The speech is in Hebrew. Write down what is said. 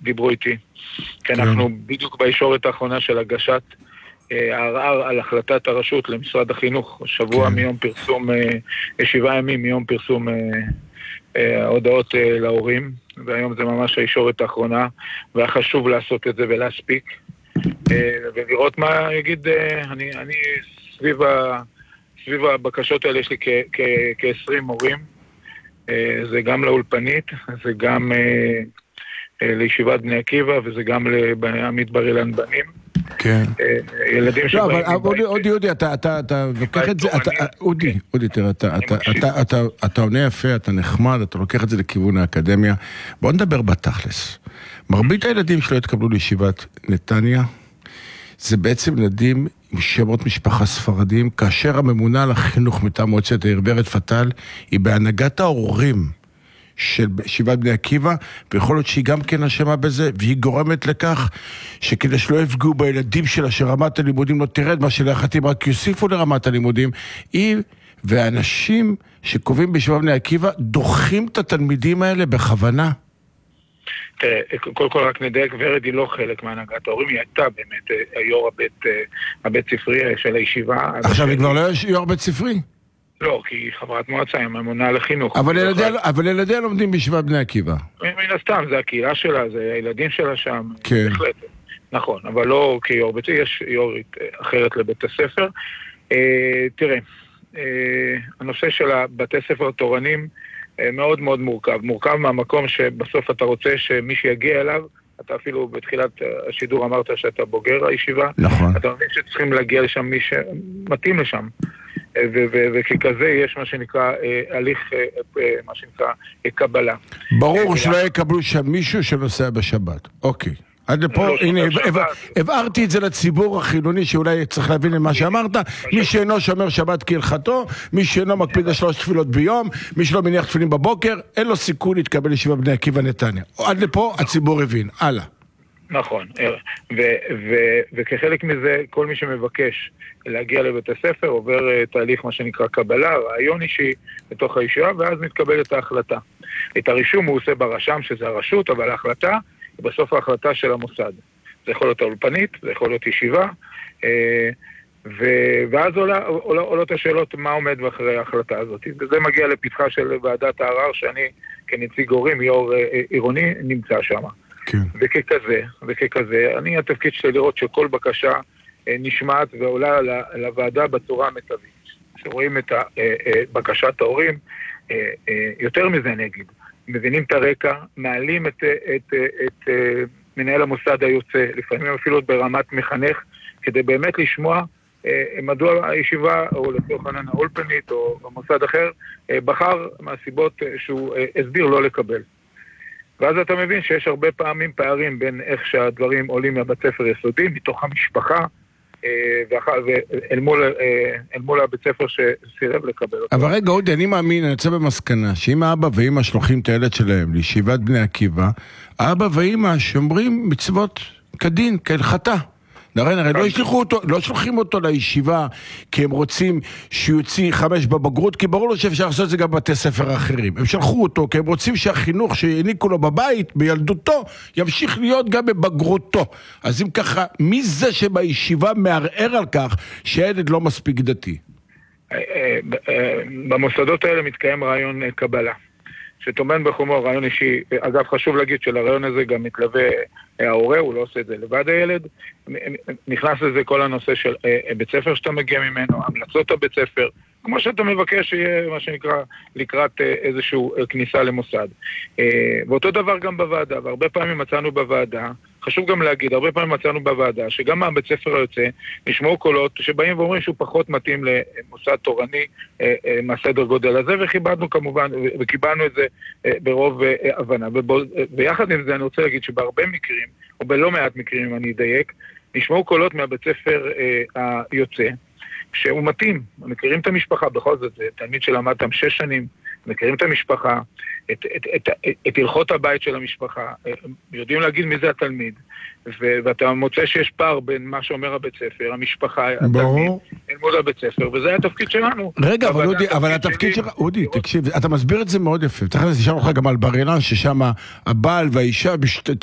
דיברו איתי, כי אנחנו בדיוק בישורת האחרונה של הגשת הערער על החלטת הרשות למשרד החינוך, שבוע מיום פרסום, 7 ימים מיום פרסום ההודעות להורים, והיום זה ממש הישורת האחרונה, והיה חשוב לעשות את זה ולהספיק, ולראות מה יגיד, אני סביב הבקשות האלה יש לי כ-20 מורים, זה גם לאולפנית, זה גם לישיבת בני עקיבא, וזה גם לעמית בר אילן בנים. כן. ילדים שבאים... לא, אבל אודי, אתה לוקח את זה, אודי, תראה, אתה עונה יפה, אתה נחמד, אתה לוקח את זה לכיוון האקדמיה. בוא נדבר בתכלס. מרבית הילדים שלא התקבלו לישיבת נתניה, זה בעצם ילדים עם שמות משפחה ספרדים, כאשר הממונה על החינוך מטעם מועצת העיר ורד פטל, היא בהנהגת ההורים של ישיבת בני עקיבא, ויכול להיות שהיא גם כן אשמה בזה, והיא גורמת לכך שכדי שלא יפגעו בילדים שלה, שרמת הלימודים לא תרד, מה שלהחלטים רק יוסיפו לרמת הלימודים, היא והאנשים שקובעים בישיבת בני עקיבא, דוחים את התלמידים האלה בכוונה. תראה, קודם כל רק נדייק, ורד היא לא חלק מהנהגת ההורים, היא הייתה באמת יו"ר הבית ספרי של הישיבה. עכשיו היא כבר לא יו"ר בית ספרי? לא, כי היא חברת מועצה, היא ממונה על החינוך. אבל ילדיה לומדים בישיבת בני עקיבא. מן הסתם, זה הקהילה שלה, זה הילדים שלה שם. כן. נכון, אבל לא כיו"ר בית ספר, יש יו"רית אחרת לבית הספר. תראה, הנושא של הבתי ספר התורנים מאוד מאוד מורכב. מורכב מהמקום שבסוף אתה רוצה שמי שיגיע אליו, אתה אפילו בתחילת השידור אמרת שאתה בוגר הישיבה. נכון. אתה מבין שצריכים להגיע לשם מי שמתאים לשם. וככזה יש מה שנקרא הליך, מה שנקרא קבלה. ברור שלא יקבלו שם מישהו שנוסע בשבת. אוקיי. עד לפה, הנה, הבארתי את זה לציבור החילוני שאולי צריך להבין למה שאמרת. מי שאינו שומר שבת כהלכתו, מי שאינו מקפיד על 3 תפילות ביום, מי שלא מניח תפילין בבוקר, אין לו סיכוי להתקבל לישיבת בני עקיבא נתניה. עד לפה הציבור הבין. הלאה. נכון, וכחלק מזה כל מי שמבקש להגיע לבית הספר עובר תהליך מה שנקרא קבלה, רעיון אישי בתוך הישיבה, ואז מתקבלת ההחלטה. את הרישום הוא עושה ברשם שזה הרשות, אבל ההחלטה היא בסוף ההחלטה של המוסד. זה יכול להיות האולפנית, זה יכול להיות ישיבה, ואז עולות השאלות מה עומד מאחורי ההחלטה הזאת. וזה מגיע לפתחה של ועדת הערר שאני כנציג הורים, יו"ר עירוני, נמצא שם. כן. וככזה, התפקיד שלי לראות שכל בקשה נשמעת ועולה לוועדה בצורה המיטבית. שרואים את בקשת ההורים, יותר מזה אני אגיד, מבינים את הרקע, מעלים את מנהל המוסד היוצא, לפעמים אפילו ברמת מחנך, כדי באמת לשמוע מדוע הישיבה, או לצורך העניין האולפנית, או במוסד אחר, בחר מהסיבות שהוא הסביר לא לקבל. ואז אתה מבין שיש הרבה פעמים פערים בין איך שהדברים עולים מהבית ספר יסודי, מתוך המשפחה, ואל מול הבית ספר שסירב לקבל אותו. אבל רגע, אודי, אני מאמין, אני יוצא במסקנה, שאם האבא ואמא שלוחים את הילד שלהם לישיבת בני עקיבא, האבא ואמא שאומרים מצוות כדין, כהלכתה. הרי לא שולחים אותו לישיבה כי הם רוצים שהוא יוציא 5 בבגרות, כי ברור לו שאפשר לעשות את זה גם בבתי ספר אחרים. הם שלחו אותו כי הם רוצים שהחינוך שהעניקו לו בבית, בילדותו, ימשיך להיות גם בבגרותו. אז אם ככה, מי זה שבישיבה מערער על כך שהילד לא מספיק דתי? במוסדות האלה מתקיים רעיון קבלה. שטומן בחומו רעיון אישי, אגב חשוב להגיד שלרעיון הזה גם מתלווה ההורה, הוא לא עושה את זה לבד הילד, נכנס לזה כל הנושא של בית ספר שאתה מגיע ממנו, המלצות הבית ספר, כמו שאתה מבקש שיהיה מה שנקרא לקראת איזשהו כניסה למוסד. ואותו דבר גם בוועדה, והרבה פעמים מצאנו בוועדה, חשוב גם להגיד, הרבה פעמים מצאנו בוועדה, שגם מהבית ספר היוצא נשמעו קולות שבאים ואומרים שהוא פחות מתאים למוסד תורני מהסדר גודל הזה, וכיבדנו כמובן, וקיבלנו את זה ברוב הבנה. ויחד עם זה אני רוצה להגיד שבהרבה מקרים, או בלא מעט מקרים אם אני אדייק, נשמעו קולות מהבית ספר היוצא, שהוא מתאים, מכירים את המשפחה, בכל זאת, זה תלמיד שלמד שם 6 שנים, מכירים את המשפחה, את הלכות הבית של המשפחה, יודעים להגיד מי זה התלמיד, ואתה מוצא שיש פער בין מה שאומר הבית ספר, המשפחה, התלמיד, אל מול הבית ספר, וזה התפקיד שלנו. רגע, אבל התפקיד שלך, אודי, תקשיב, אתה מסביר את זה מאוד יפה, תכף נשאר לך גם על בר אילן, ששם הבעל והאישה